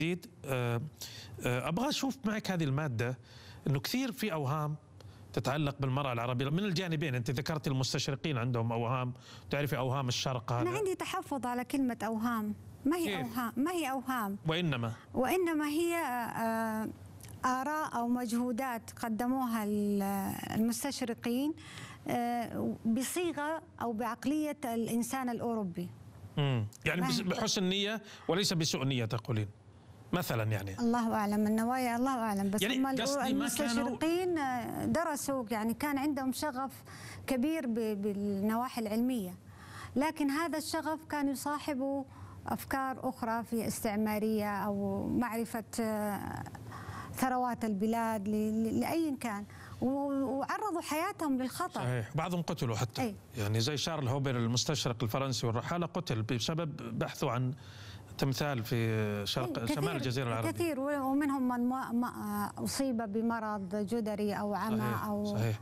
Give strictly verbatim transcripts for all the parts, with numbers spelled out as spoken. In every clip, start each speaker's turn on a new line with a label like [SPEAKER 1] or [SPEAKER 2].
[SPEAKER 1] جديد. ابغى اشوف معك هذه الماده، انه كثير في اوهام تتعلق بالمرأة العربية من الجانبين. انت ذكرت المستشرقين عندهم اوهام، تعرفي اوهام الشرق هذا.
[SPEAKER 2] انا عندي تحفظ على كلمة اوهام، ما هي كيف؟ اوهام ما هي اوهام
[SPEAKER 1] وانما
[SPEAKER 2] وانما هي آراء او مجهودات قدموها المستشرقين بصيغة او بعقلية الانسان الاوروبي.
[SPEAKER 1] امم يعني بحسن نية وليس بسوء نية تقولين مثلا؟ يعني
[SPEAKER 2] الله اعلم النوايا، الله اعلم، بس
[SPEAKER 1] يعني
[SPEAKER 2] هم المستشرقين
[SPEAKER 1] كانوا...
[SPEAKER 2] درسوا، يعني كان عندهم شغف كبير بالنواحي العلمية، لكن هذا الشغف كان يصاحبه افكار اخرى في استعمارية او معرفة ثروات البلاد لاي كان، وعرضوا حياتهم للخطر.
[SPEAKER 1] صحيح، بعضهم قتلوا حتى. أي. يعني زي شارل هوبر المستشرق الفرنسي والرحالة قتل بسبب بحثه عن تمثال في شرق شمال الجزيرة العربية.
[SPEAKER 2] كثير، ومنهم من أصيب بمرض جدري أو عمى.
[SPEAKER 1] صحيح.
[SPEAKER 2] أو
[SPEAKER 1] صحيح.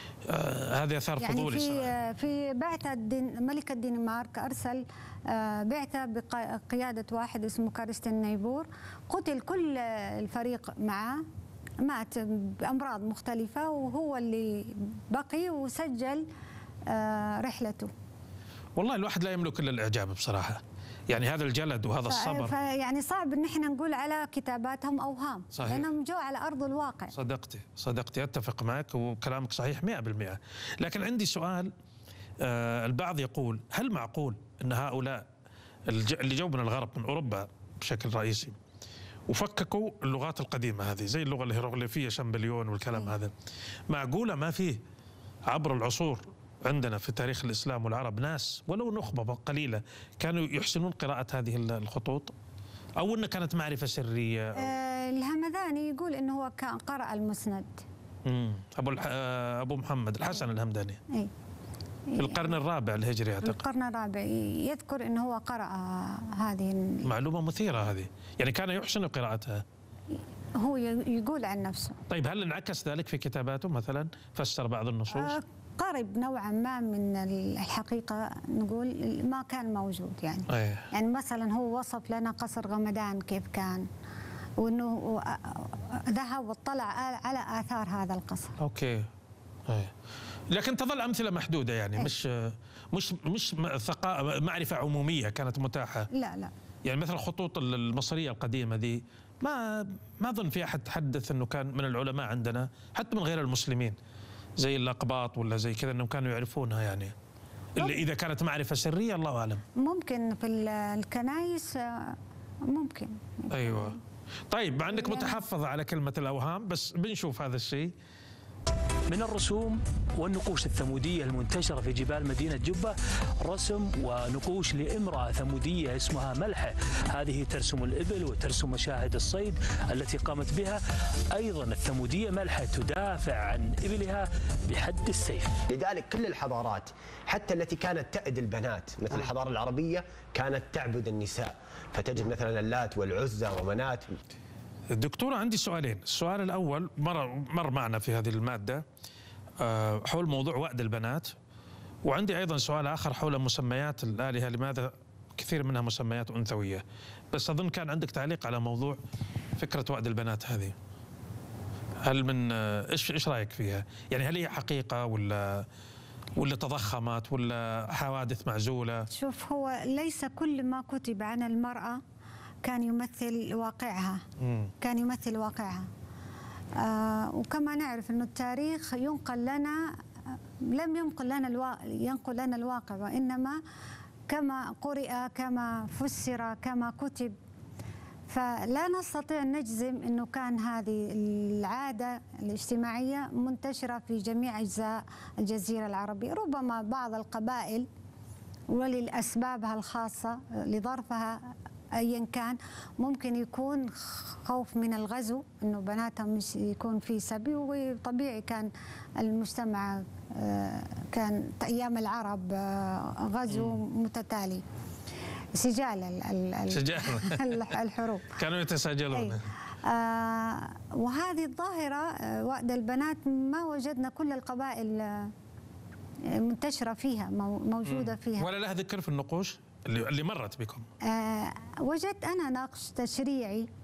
[SPEAKER 1] آه هذه أثار
[SPEAKER 2] يعني
[SPEAKER 1] فضولي.
[SPEAKER 2] في
[SPEAKER 1] صراحة.
[SPEAKER 2] في بعثة ملك الدنمارك أرسل آه بعثة بقيادة واحد اسمه كارستن نيبور، قتل كل الفريق معه، مات بأمراض مختلفة، وهو اللي بقي وسجل آه رحلته.
[SPEAKER 1] والله الواحد لا يملك إلا الإعجاب بصراحة، يعني هذا الجلد وهذا الصبر.
[SPEAKER 2] يعني صعب ان احنا نقول على كتاباتهم اوهام. صحيح. لانهم جو على ارض الواقع.
[SPEAKER 1] صدقتي صدقتي اتفق معك وكلامك صحيح مئة بالمئة. لكن عندي سؤال. آه البعض يقول هل معقول ان هؤلاء اللي جو من الغرب من اوروبا بشكل رئيسي وفككوا اللغات القديمه هذه زي اللغه الهيروغليفيه شمبليون والكلام م. هذا، معقوله ما فيه عبر العصور عندنا في تاريخ الإسلام والعرب ناس ولو نخبة قليلة كانوا يحسنون قراءة هذه الخطوط، أو أنها كانت معرفة سرية؟
[SPEAKER 2] آه الهمداني يقول أنه هو كان قرأ المسند.
[SPEAKER 1] امم أبو الح... أبو محمد الحسن الهمداني.
[SPEAKER 2] أي.
[SPEAKER 1] في القرن الرابع الهجري أعتقد.
[SPEAKER 2] القرن الرابع يذكر أنه هو قرأ هذه.
[SPEAKER 1] معلومة مثيرة هذه، يعني كان يحسن قراءتها.
[SPEAKER 2] هو يقول عن نفسه.
[SPEAKER 1] طيب هل انعكس ذلك في كتاباته مثلا؟ فسر بعض النصوص؟ آه
[SPEAKER 2] قرب نوعا ما من الحقيقة، نقول ما كان موجود يعني.
[SPEAKER 1] أيه.
[SPEAKER 2] يعني مثلا هو وصف لنا قصر غمدان كيف كان، وأنه ذهب واطلع على آثار هذا القصر.
[SPEAKER 1] أوكي. أيه. لكن تظل أمثلة محدودة يعني. أيه. مش مش مش ثقافة معرفة عمومية كانت متاحة.
[SPEAKER 2] لا لا.
[SPEAKER 1] يعني مثل الخطوط المصرية القديمة ذي ما ما أظن في أحد تحدث أنه كان من العلماء عندنا حتى من غير المسلمين زي الأقباط ولا زي كذا أنهم كانوا يعرفونها، يعني اللي إذا كانت معرفة سرية الله أعلم.
[SPEAKER 2] ممكن في الكنائس ممكن.
[SPEAKER 1] أيوة. طيب عندك متحفظة على كلمة الأوهام، بس بنشوف هذا الشيء.
[SPEAKER 3] من الرسوم والنقوش الثمودية المنتشرة في جبال مدينة جبة رسم ونقوش لامرأة ثمودية اسمها ملحة، هذه ترسم الإبل وترسم مشاهد الصيد التي قامت بها. أيضا الثمودية ملحة تدافع عن إبلها بحد السيف.
[SPEAKER 4] لذلك كل الحضارات حتى التي كانت تأد البنات مثل الحضارة العربية كانت تعبد النساء، فتجد مثلا اللات والعزى ومنات.
[SPEAKER 1] دكتورة عندي سؤالين، السؤال الأول مر مر معنا في هذه المادة حول موضوع وأد البنات، وعندي أيضا سؤال آخر حول مسميات الآلهة، لماذا كثير منها مسميات أنثوية؟ بس أظن كان عندك تعليق على موضوع فكرة وأد البنات هذه. هل من إيش إيش رأيك فيها؟ يعني هل هي حقيقة ولا ولا تضخمت ولا حوادث معزولة؟
[SPEAKER 2] شوف، هو ليس كل ما كتب عن المرأة كان يمثل واقعها. مم. كان يمثل واقعها. آه وكما نعرف أن التاريخ ينقل لنا، لم ينقل لنا الواقع ينقل لنا الواقع، وإنما كما قرئ كما فسر كما كتب. فلا نستطيع أن نجزم أنه كان هذه العادة الاجتماعية منتشرة في جميع أجزاء الجزيرة العربية. ربما بعض القبائل ولأسبابها الخاصة لظرفها أيا كان ممكن يكون خوف من الغزو، إنه بناتهم مش يكون في سبي، وطبيعي كان المجتمع كان أيام العرب غزو متتالي، سجال
[SPEAKER 1] سجال
[SPEAKER 2] الحروب
[SPEAKER 1] كانوا يتساجلون.
[SPEAKER 2] آه وهذه الظاهرة وأد البنات ما وجدنا كل القبائل منتشرة فيها موجودة فيها،
[SPEAKER 1] ولا لها ذكر في النقوش اللي اللي مرت بكم؟
[SPEAKER 2] آه وجدت أنا نقش تشريعي